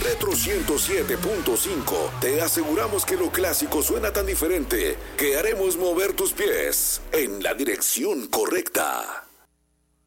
Retro 107.5 te aseguramos que lo clásico suena tan diferente que haremos mover tus pies en la dirección correcta.